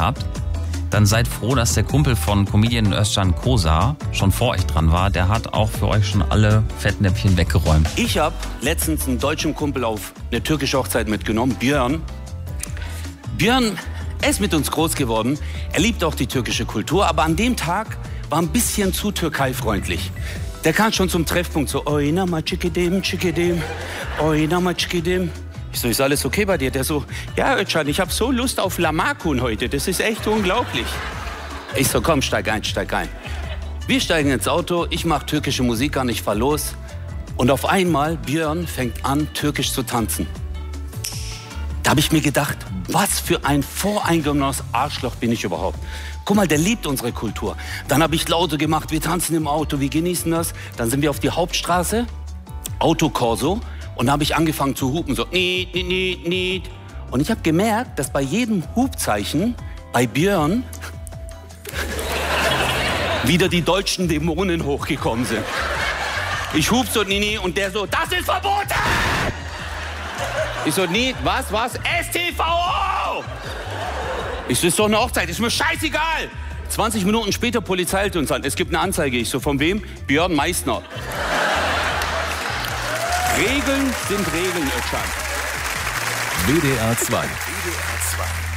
habt, dann seid froh, dass der Kumpel von Comedian Özcan Kosa schon vor euch dran war. Der hat auch für euch schon alle Fettnäpfchen weggeräumt. Ich habe letztens einen deutschen Kumpel auf eine türkische Hochzeit mitgenommen, Björn. Björn, er ist mit uns groß geworden. Er liebt auch die türkische Kultur, aber an dem Tag war ein bisschen zu türkeifreundlich. Der kam schon zum Treffpunkt so, oynama çikidim, çikidim, oynama çikidim. Ich so, ist alles okay bei dir? Der so, ja, Özcan, ich habe so Lust auf Lahmacun heute, das ist echt unglaublich. Ich so, komm, steig ein, steig ein. Wir steigen ins Auto, ich mache türkische Musik an, ich fahr los. Und auf einmal, Björn fängt an, türkisch zu tanzen. Da habe ich mir gedacht, was für ein voreingenommenes Arschloch bin ich überhaupt. Guck mal, der liebt unsere Kultur. Dann habe ich Laute gemacht, wir tanzen im Auto, wir genießen das. Dann sind wir auf die Hauptstraße, Autokorso. Und da habe ich angefangen zu hupen, so niet, niet, niet, niet. Und ich habe gemerkt, dass bei jedem Hupzeichen bei Björn wieder die deutschen Dämonen hochgekommen sind. Ich hup so, nie, und der so, das ist verboten! Ich so, nie, was? STVO! Ich so, ist doch eine Hochzeit, ist mir scheißegal! 20 Minuten später, Polizei hält uns an. Es gibt eine Anzeige. Ich so, von wem? Björn Meissner. Regeln sind Regeln, Özcan. WDR 2.